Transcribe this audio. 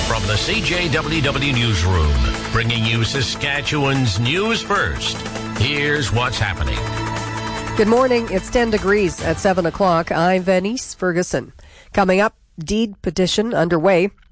From the CJWW Newsroom, bringing you Saskatchewan's news first. Here's what's happening. Good morning. It's 10 degrees at 7 o'clock. I'm Venice Ferguson. Coming up, deed petition underway